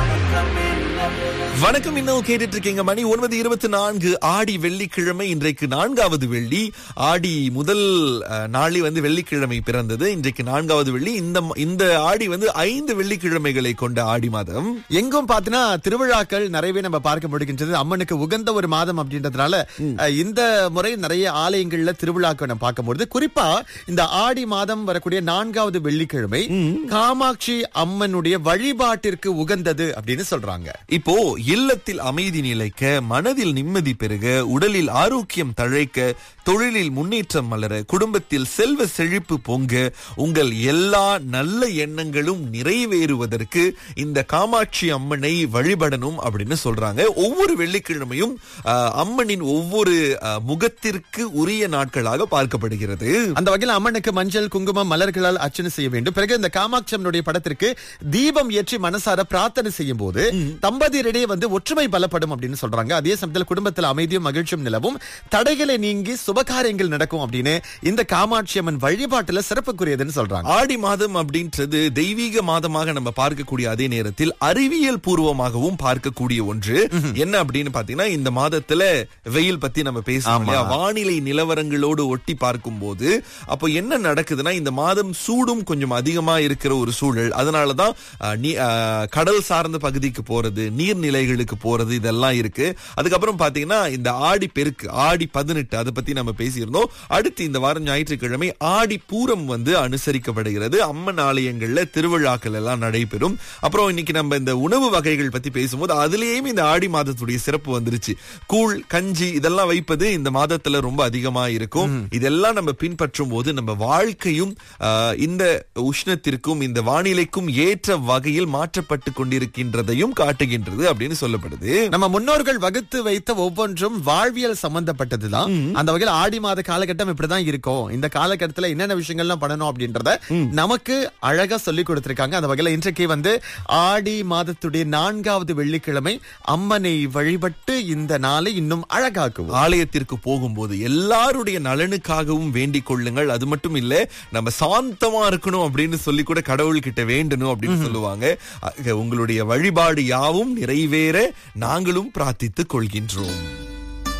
வணக்கம். இன்னும் கேட்டுட்டு இருக்கீங்க. மணி 9:24. ஆடி வெள்ளிக்கிழமை. இன்றைக்கு 4வது வெள்ளி. ஆடி முதல் நாளை வெள்ளிக்கிழமை பிறந்தது. இன்றைக்கு 4வது வெள்ளி. இந்த ஆடி 5 வெள்ளிக்கிழமைகளை கொண்ட ஆடி மாதம். எங்கும் பாத்தீங்கன்னா திருவிழாக்கள் நிறையவே நம்ம பார்க்க முடிகின்றது. அம்மனுக்கு உகந்த ஒரு மாதம் அப்படின்றதுனால இந்த முறை நிறைய ஆலயங்கள்ல திருவிழாக்கள் நம்ம பார்க்கும்போது, குறிப்பா இந்த ஆடி மாதம் வரக்கூடிய 4வது வெள்ளிக்கிழமை காமாட்சி அம்மனுடைய வழிபாட்டிற்கு உகந்தது அப்படின்னு சொல்றாங்க. இப்போ இல்லத்தில் அமைதி நிலைக்க, மனதில் நிம்மதி பெருக, உடலில் ஆரோக்கியம் தழைக்க, தொழிலில் முன்னேற்றம் மலர, குடும்பத்தில் செல்வ செழிப்பு பொங்க, உங்கள் எல்லா நல்ல எண்ணங்களும் நிறைவேறுவதற்கு இந்த காமாட்சி அம்மனை வழிபடணும் அப்படின்னு சொல்றாங்க. ஒவ்வொரு வெள்ளிக்கிழமையும் அம்மனின் ஒவ்வொரு முகத்திற்கு உரிய நாட்களாக பார்க்கப்படுகிறது. அந்த வகையில் அம்மனுக்கு மஞ்சள் குங்குமம் மலர்களால் அர்ச்சனை செய்ய வேண்டும். பிறகு இந்த காமாட்சி அம்மனுடைய படத்திற்கு தீபம் ஏற்றி மனசார பிரார்த்தனை செய்யும் போது தம்பதியரிடையே ஒற்றுமை பலப்படும் அப்படின்னு சொல்றாங்க. அதே சமயத்தில் குடும்பத்தில் அமைதியும் மகிழ்ச்சியும் நிலவும், தடைகளை நீங்கி சுபகாரியங்கள் நடக்கும் அப்படின்னு இந்த காமாட்சி அம்மன் வழிபாட்டுல சிறப்புக்குரியதுன்னு சொல்றாங்க. ஆடி மாதம் அப்படின்றது தெய்வீக மாதமாக நம்ம பார்க்கக்கூடிய அதே நேரத்தில் அறிவியல் பூர்வமாகவும் பார்க்கக்கூடிய ஒன்று. என்ன அப்படின்னு பாத்தீங்கன்னா, இந்த மாதத்துல வெயில் பத்தி நம்ம பேசணும் இல்லையா? வானிலை நிலவரங்களோடு ஒட்டி பார்க்கும் போது அப்போ என்ன நடக்குதுன்னா, இந்த மாதம் சூடும் கொஞ்சம் அதிகமா இருக்கிற ஒரு சூழல். அதனாலதான் கடல் சார்ந்த பகுதிக்கு போறது, நீர்நிலைகளுக்கு போறது, இதெல்லாம் இருக்கு. அதுக்கப்புறம் பாத்தீங்கன்னா இந்த ஆடி பெருக்கு, ஆடி 18 அதை பத்தி நம்ம பேசியிருந்தோம். அடுத்து இந்த வாரம் ஞாயிற்றுக்கிழமை ஆடி பூரம் அனுசரிக்கப்படுகிறது. அம்மன் ஆலயங்கள்ல திருவிழாக்கள் எல்லாம் நடைபெறும். அப்புறம் இன்னைக்கு நம்ம இந்த உணவு வகைகள் பத்தி பேசும்போது அதுலயும் இந்த ஆடி மாதத்துடைய சிறப்பு வந்துருச்சு. கூழ் கஞ்சி இதெல்லாம் வைப்பது இந்த மாதத்துல ரொம்ப அதிகமா இருக்கும். இதெல்லாம் நம்ம பின்பற்றும் போது நம்ம வாழ்க்கையும் இந்த உஷ்ணத்திற்கும் இந்த வானிலைக்கும் ஏற்ற வகையில் மாற்றப்பட்டு கொண்டிருக்கின்றதையும் காட்டுகின்றது அப்படின்னு சொல்லப்படுது. நம்ம முன்னோர்கள் வகுத்து வைத்த ஒவ்வொன்றும் வாழ்வியல் சம்பந்தப்பட்டதுதான். அந்த வகையில் ஆடி மாத காலகட்டம் இப்படிதான் இருக்கும், இந்த காலகட்டத்துல என்னென்ன விஷயங்கள்லாம் பண்ணணும் அப்படின்றத நமக்கு அழகா சொல்லி கொடுத்திருக்காங்க. அந்த வகையில இன்றைக்கு ஆடி மாதத்துடைய 4வது வெள்ளிக்கிழமை அம்மனை வழிபட்டு இந்த நாளை இன்னும் அழகாக்குவோம். ஆலயத்திற்கு போகும்போது எல்லாருடைய நலனுக்காகவும் வேண்டிக் கொள்ளுங்கள். அது மட்டும் இல்ல, நம்ம சாந்தமா இருக்கணும் அப்படின்னு சொல்லி கூட கடவுள்கிட்ட வேண்டணும் அப்படின்னு சொல்லுவாங்க. உங்களுடைய வழிபாடு யாவும் நிறைவேற நாங்களும் பிரார்த்தித்துக் கொள்கின்றோம்.